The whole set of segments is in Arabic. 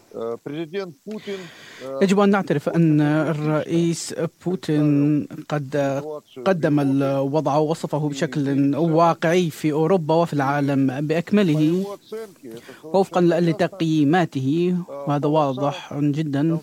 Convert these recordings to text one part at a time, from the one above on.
يجب أن نعترف أن الرئيس بوتين قد قدم الوضع ووصفه بشكل واقعي في أوروبا وفي العالم بأكمله وفقا لتقييماته، وهذا واضح جدا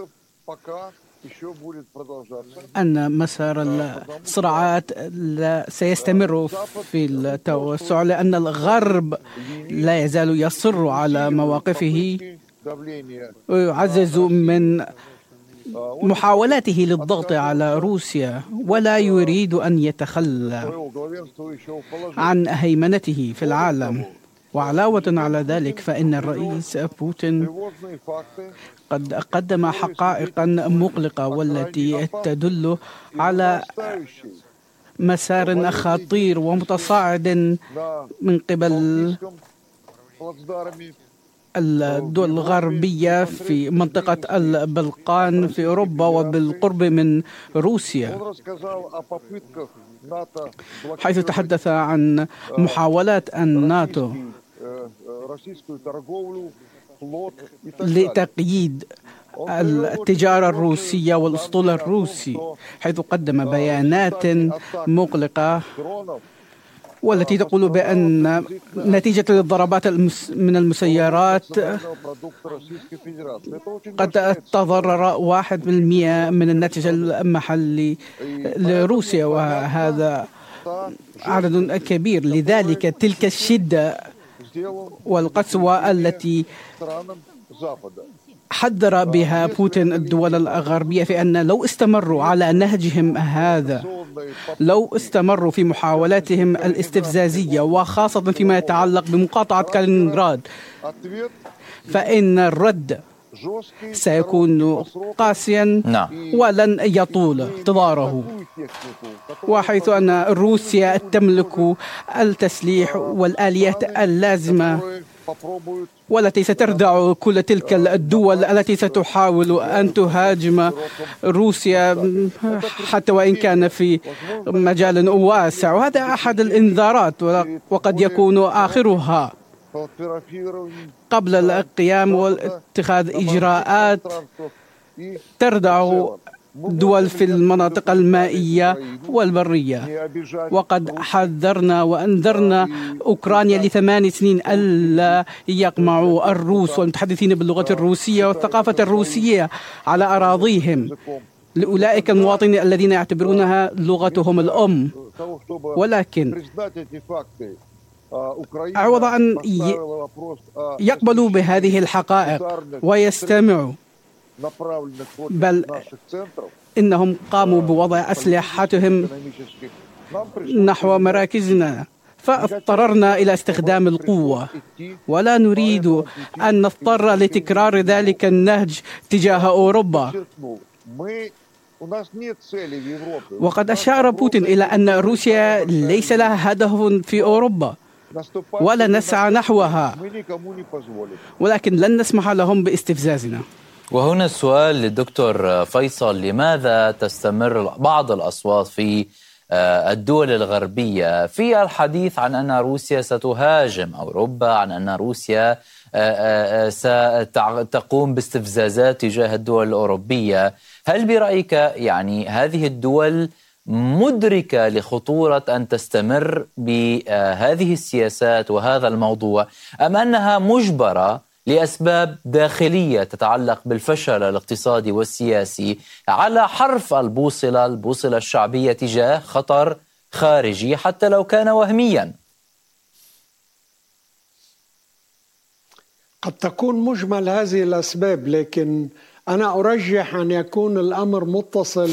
أن مسار الصراعات سيستمر في التوسع، لأن الغرب لا يزال يصر على مواقفه ويعزز من محاولاته للضغط على روسيا، ولا يريد أن يتخلى عن هيمنته في العالم. وعلاوة على ذلك فإن الرئيس بوتين قد قدم حقائق مقلقة والتي تدل على مسار خطير ومتصاعد من قبل الدول الغربية في منطقة البلقان في أوروبا وبالقرب من روسيا، حيث تحدث عن محاولات الناتو لتقييد التجارة الروسية والأسطول الروسي، حيث قدم بيانات مقلقة والتي تقول بأن نتيجة الضربات من المسيرات قد تضرر 1% من الناتج المحلي لروسيا، وهذا عدد كبير. لذلك تلك الشدة والقسوة التي حذر بها بوتين الدول الغربية في أن لو استمروا على نهجهم هذا، لو استمروا في محاولاتهم الاستفزازية وخاصة فيما يتعلق بمقاطعة كالينغراد، فإن الرد سيكون قاسيا ولن يطول انتظاره. وحيث أن روسيا تملك التسليح والآليات اللازمة والتي ستردع كل تلك الدول التي ستحاول أن تهاجم روسيا حتى وإن كان في مجال واسع، وهذا أحد الإنذارات وقد يكون آخرها قبل القيام واتخاذ إجراءات تردع دول في المناطق المائية والبرية. وقد حذرنا وأنذرنا أوكرانيا ل8 سنين ألا يقمعوا الروس والمتحدثين باللغة الروسية والثقافة الروسية على أراضيهم لأولئك المواطنين الذين يعتبرونها لغتهم الأم. ولكن عوض أن يقبلوا بهذه الحقائق ويستمعوا، بل إنهم قاموا بوضع أسلحتهم نحو مراكزنا، فاضطررنا إلى استخدام القوة، ولا نريد أن نضطر لتكرار ذلك النهج تجاه أوروبا. وقد أشار بوتين إلى أن روسيا ليس لها هدف في أوروبا ولا نسعى نحوها، ولكن لن نسمح لهم باستفزازنا. وهنا السؤال للدكتور فيصل: لماذا تستمر بعض الأصوات في الدول الغربية في الحديث عن أن روسيا ستهاجم أوروبا، عن أن روسيا ستقوم باستفزازات تجاه الدول الأوروبية؟ هل برأيك يعني هذه الدول مدركة لخطورة أن تستمر بهذه السياسات وهذا الموضوع، أم أنها مجبرة لأسباب داخلية تتعلق بالفشل الاقتصادي والسياسي على حرف البوصلة الشعبية تجاه خطر خارجي حتى لو كان وهميا؟ قد تكون مجمل هذه الأسباب، لكن أنا أرجح أن يكون الأمر متصل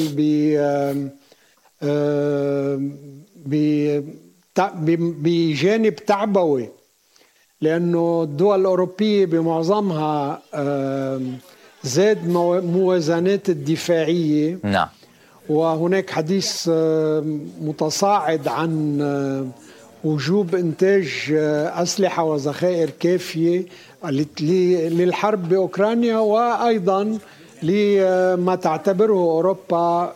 بجانب تعبوي، لأنه الدول الأوروبية بمعظمها زاد موازنات الدفاعية. نعم. وهناك حديث متصاعد عن وجوب إنتاج أسلحة وذخائر كافية للحرب بأوكرانيا، وأيضا لما تعتبره أوروبا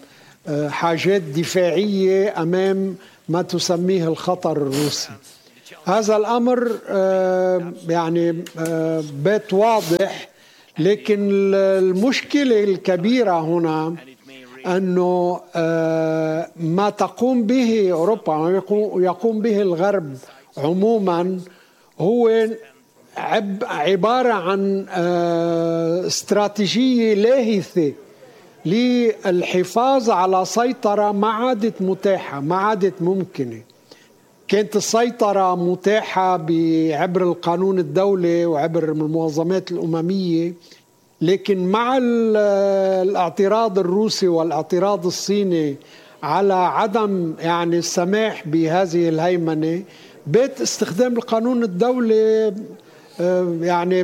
حاجات دفاعية أمام ما تسميه الخطر الروسي. هذا الأمر يعني بات واضح، لكن المشكلة الكبيرة هنا أنه ما تقوم به أوروبا ويقوم به الغرب عموما هو عبارة عن استراتيجية لاهثة للحفاظ على سيطرة ما عادت متاحة، ما عادت ممكنة. كانت السيطرة متاحة عبر القانون الدولي وعبر المنظمات الأممية، لكن مع الاعتراض الروسي والاعتراض الصيني على عدم يعني السماح بهذه الهيمنة، بيت استخدام القانون الدولي يعني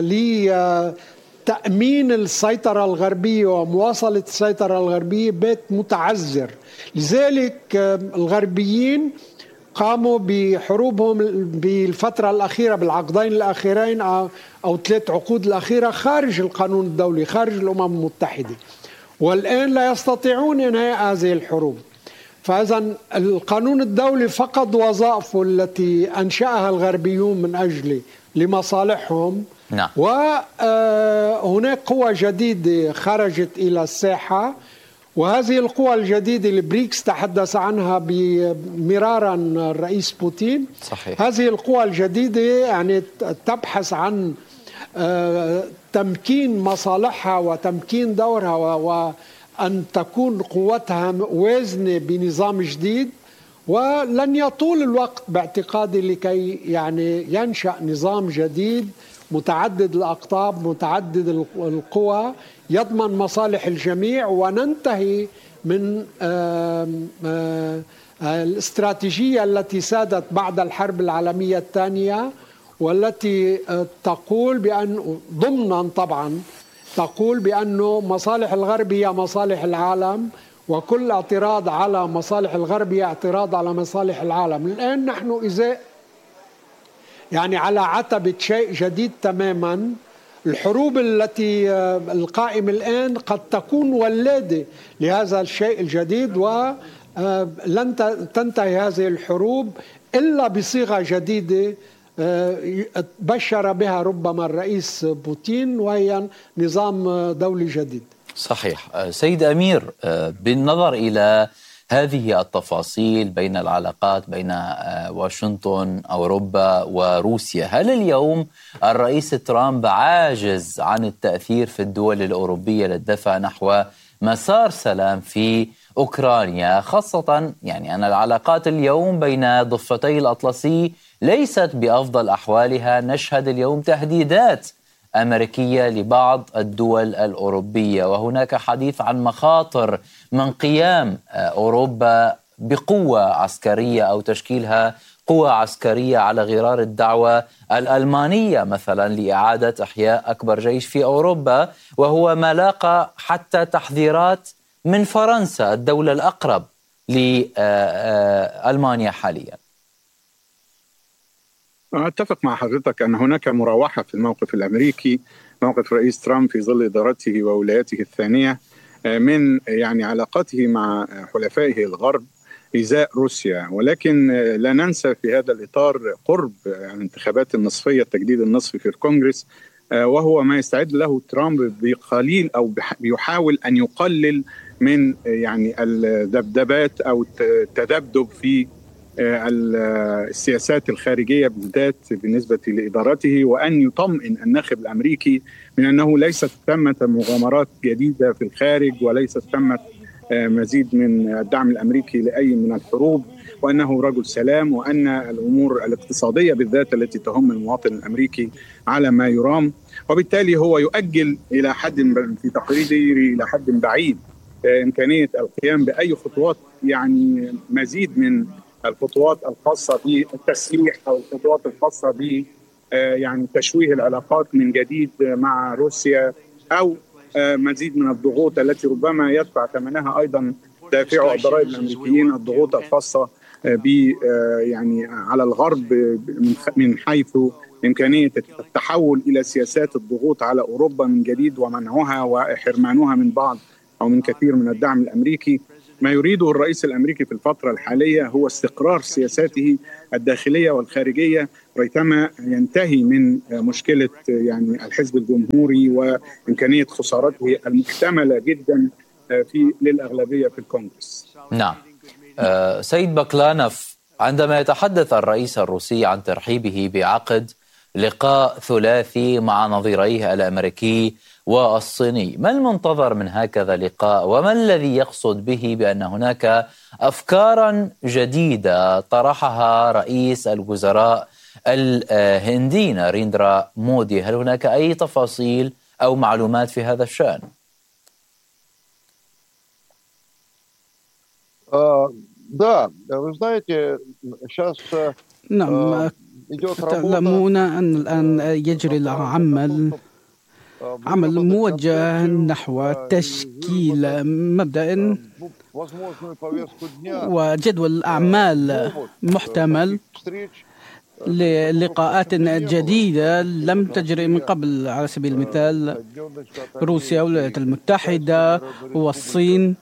لتأمين السيطرة الغربية ومواصلة السيطرة الغربية بيت متعذر. لذلك الغربيين قاموا بحروبهم بالفترة الأخيرة، بالعقدين الأخيرين أو 3 عقود الأخيرة خارج القانون الدولي، خارج الأمم المتحدة، والآن لا يستطيعون إنهاء هذه الحروب. فإذا القانون الدولي فقد وظائفه التي أنشأها الغربيون من أجل لمصالحهم. نعم. وهناك قوى جديدة خرجت إلى الساحة، وهذه القوى الجديدة البريكس تحدث عنها مرارا الرئيس بوتين. صحيح. هذه القوى الجديدة يعني تبحث عن تمكين مصالحها وتمكين دورها وأن تكون قوتها وازنة بنظام جديد، ولن يطول الوقت باعتقادي لكي يعني ينشأ نظام جديد متعدد الأقطاب متعدد القوى يضمن مصالح الجميع، وننتهي من الاستراتيجية التي سادت بعد الحرب العالمية الثانية، والتي تقول بأن ضمنا طبعا تقول بأنه مصالح الغرب هي مصالح العالم، وكل اعتراض على مصالح الغرب هي اعتراض على مصالح العالم. الآن نحن إذا يعني على عتبة شيء جديد تماما. الحروب التي القائمة الآن قد تكون ولادة لهذا الشيء الجديد، ولن تنتهي هذه الحروب إلا بصيغة جديدة بشر بها ربما الرئيس بوتين، وهي نظام دولي جديد. صحيح. سيد أمير، بالنظر إلى هذه التفاصيل بين العلاقات بين واشنطن أوروبا وروسيا، هل اليوم الرئيس ترامب عاجز عن التأثير في الدول الأوروبية للدفع نحو مسار سلام في أوكرانيا، خاصة يعني أن العلاقات اليوم بين ضفتي الأطلسي ليست بأفضل أحوالها؟ نشهد اليوم تهديدات أمريكية لبعض الدول الأوروبية، وهناك حديث عن مخاطر من قيام أوروبا بقوة عسكرية أو تشكيلها قوة عسكرية على غرار الدعوة الألمانية مثلا لإعادة إحياء أكبر جيش في أوروبا، وهو ما لاقى حتى تحذيرات من فرنسا الدولة الأقرب لألمانيا حاليا. أتفق مع حضرتك أن هناك مراوحة في الموقف الأمريكي، موقف رئيس ترامب في ظل إدارته وولايته الثانية من يعني علاقاته مع حلفائه الغرب إزاء روسيا. ولكن لا ننسى في هذا الإطار قرب الانتخابات النصفية، التجديد النصفي في الكونغرس، وهو ما يستعد له ترامب بقليل أو بيحاول أن يقلل من يعني الذبذبات أو التذبذب في السياسات الخارجية بالذات بالنسبة لإدارته، وأن يطمئن الناخب الأمريكي من أنه ليست ثمة مغامرات جديدة في الخارج، وليست ثمة مزيد من الدعم الأمريكي لأي من الحروب، وأنه رجل سلام، وأن الأمور الاقتصادية بالذات التي تهم المواطن الأمريكي على ما يرام. وبالتالي هو يؤجل إلى حد في تقريره إلى حد بعيد إمكانية القيام بأي خطوات، يعني مزيد من الخطوات الخاصة بالتسليح أو الخطوات الخاصة ب يعني تشويه العلاقات من جديد مع روسيا، أو مزيد من الضغوط التي ربما يدفع ثمنها أيضا دافعو الضرائب الأمريكيين، الضغوط الخاصة ب يعني على الغرب من حيث إمكانية التحول إلى سياسات الضغوط على أوروبا من جديد ومنعها وحرمانها من بعض أو من كثير من الدعم الأمريكي. ما يريده الرئيس الأمريكي في الفترة الحالية هو استقرار سياساته الداخلية والخارجية ريثما ينتهي من مشكلة يعني الحزب الجمهوري وإمكانية خسارته المحتملة جدا للأغلبية في الكونغرس. نعم. سيد بكلانف، عندما يتحدث الرئيس الروسي عن ترحيبه بعقد لقاء ثلاثي مع نظيريه الأمريكي والصيني، ما المنتظر من هكذا لقاء؟ وما الذي يقصد به بأن هناك أفكارا جديدة طرحها رئيس الوزراء الهندي ناريندرا مودي؟ هل هناك أي تفاصيل أو معلومات في هذا الشأن؟ نعم، تعلمون أن الآن يجري عمل موجه نحو تشكيل مبدأ وجدول أعمال محتمل للقاءات جديدة لم تجري من قبل. على سبيل المثال روسيا والولايات المتحدة والصين،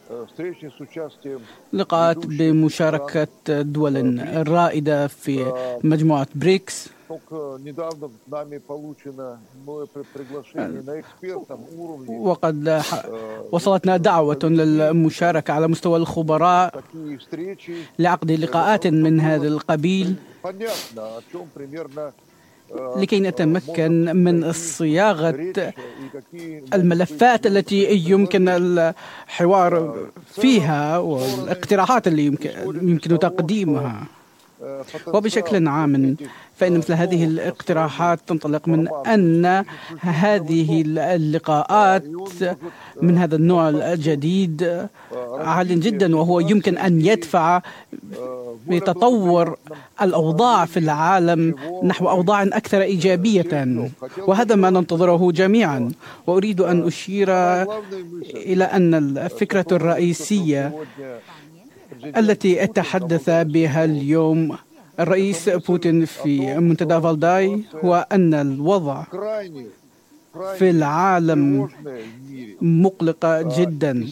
لقاءات بمشاركة دول رائدة في مجموعة بريكس. وقد وصلتنا دعوة للمشاركة على مستوى الخبراء لعقد لقاءات من هذا القبيل لكي نتمكن من صياغة الملفات التي يمكن الحوار فيها والاقتراحات اللي يمكن تقديمها. وبشكل عام فإن مثل هذه الاقتراحات تنطلق من أن هذه اللقاءات من هذا النوع الجديد عال جدا، وهو يمكن أن يدفع بتطور الأوضاع في العالم نحو أوضاع أكثر إيجابية، وهذا ما ننتظره جميعا. وأريد أن أشير إلى أن الفكرة الرئيسية التي تحدث بها اليوم الرئيس بوتين في منتدى فالداي هو أن الوضع في العالم مقلق جدا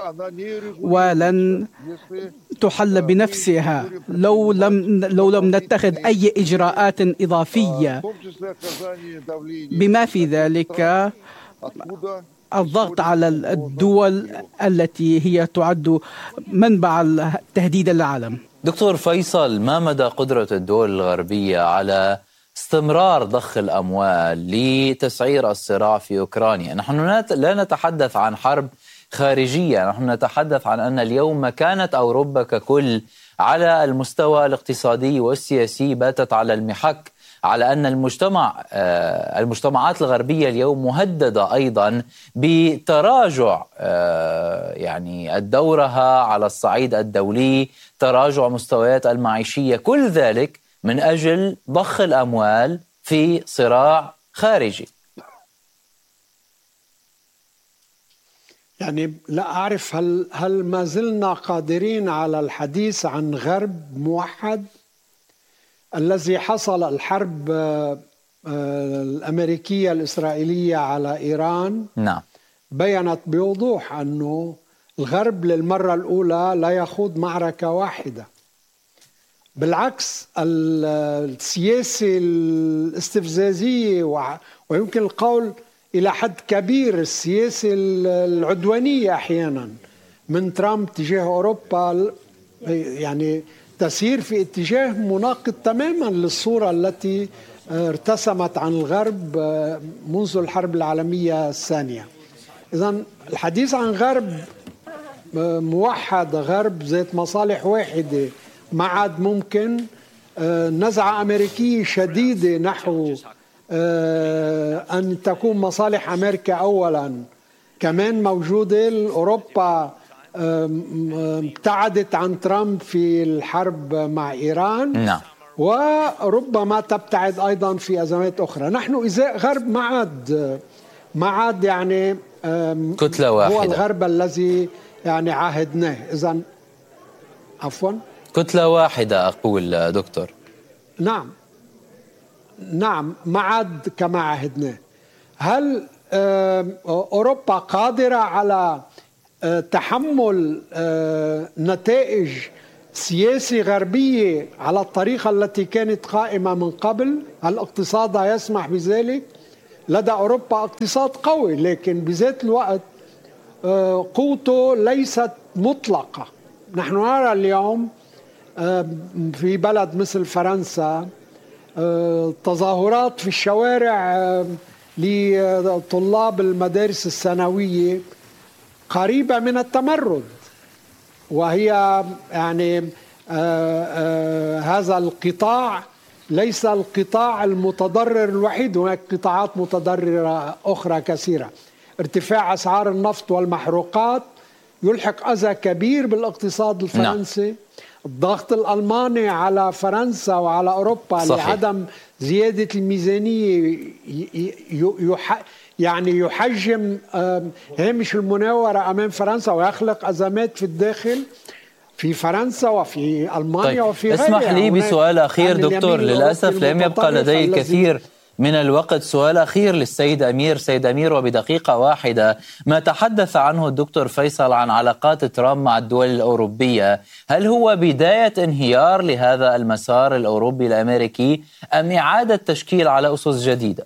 ولن تحل بنفسها لو لم نتخذ أي إجراءات إضافية، بما في ذلك الضغط على الدول التي هي تعد منبع التهديد للعالم. دكتور فيصل، ما مدى قدرة الدول الغربية على استمرار ضخ الأموال لتسعير الصراع في أوكرانيا؟ نحن لا نتحدث عن حرب خارجية، نحن نتحدث عن أن اليوم كانت أوروبا ككل على المستوى الاقتصادي والسياسي باتت على المحك، على أن المجتمعات الغربية اليوم مهددة أيضا بتراجع يعني دورها على الصعيد الدولي، تراجع مستويات المعيشية، كل ذلك من أجل ضخ الأموال في صراع خارجي. يعني لا أعرف هل ما زلنا قادرين على الحديث عن غرب موحد؟ الذي حصل الحرب الأمريكية الإسرائيلية على إيران نعم بيّنت بوضوح أنه الغرب للمرة الأولى لا يخوض معركة واحدة. بالعكس، السياسة الاستفزازية ويمكن القول إلى حد كبير السياسة العدوانية أحيانا من ترامب تجاه أوروبا يعني تسير في اتجاه مناقض تماما للصورة التي ارتسمت عن الغرب منذ الحرب العالمية الثانية. إذن الحديث عن غرب موحد، غرب ذات مصالح واحدة، ما عاد ممكن. نزعة أمريكية شديدة نحو أن تكون مصالح أمريكا أولا كمان موجودة. أوروبا ابتعدت عن ترامب في الحرب مع إيران نعم. وربما تبتعد أيضا في أزمات أخرى. نحن إزاء غرب ما عاد يعني كتلة واحدة، هو الغرب الذي يعني عاهدناه. إذن عفوا كتلة واحدة أقول دكتور. نعم ما عاد كما عاهدناه. هل أوروبا قادرة على تحمل نتائج سياسة غربية على الطريقة التي كانت قائمة من قبل. الاقتصاد يسمح بذلك. لدى أوروبا اقتصاد قوي، لكن بذات الوقت قوته ليست مطلقة. نحن نرى اليوم في بلد مثل فرنسا تظاهرات في الشوارع لطلاب المدارس الثانوية قريبة من التمرد، وهي يعني هذا القطاع ليس القطاع المتضرر الوحيد، هناك قطاعات متضررة أخرى كثيرة. ارتفاع أسعار النفط والمحروقات يلحق أذى كبير بالاقتصاد الفرنسي. الضغط الألماني على فرنسا وعلى أوروبا صحيح. لعدم زيادة الميزانية يعني يحجم هامش المناورة أمام فرنسا ويخلق أزمات في الداخل في فرنسا وفي ألمانيا وفي غيرها. اسمح لي بسؤال أخير دكتور، للأسف لم يبقى لدي الكثير من الوقت. سؤال أخير للسيد أمير. سيد أمير، وبدقيقة واحدة، ما تحدث عنه الدكتور فيصل عن علاقات ترامب مع الدول الأوروبية، هل هو بداية انهيار لهذا المسار الأوروبي الأمريكي أم إعادة تشكيل على أسس جديدة؟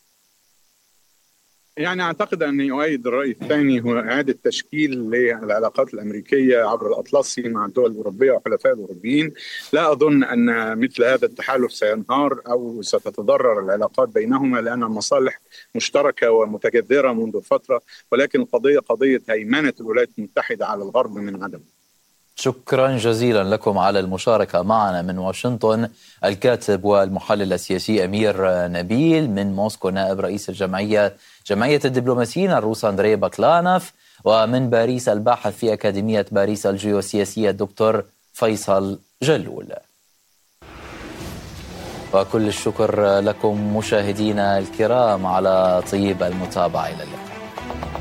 يعني أعتقد أني أؤيد الرأي الثاني، هو إعادة تشكيل للعلاقات الأمريكية عبر الأطلسي مع الدول الأوروبية وحلفاء الأوروبيين. لا أظن أن مثل هذا التحالف سينهار أو ستتضرر العلاقات بينهما، لأن المصالح مشتركة ومتجذرة منذ فترة، ولكن القضية قضية هيمنة الولايات المتحدة على الغرب من عدم. شكرا جزيلا لكم على المشاركة معنا من واشنطن الكاتب والمحلل السياسي أمير نبيل، من موسكو نائب رئيس جمعية الدبلوماسيين الروس أندري باكلانوف، ومن باريس الباحث في أكاديمية باريس الجيوسياسية الدكتور فيصل جلول. وكل الشكر لكم مشاهدينا الكرام على طيب المتابعة. إلى اللقاء.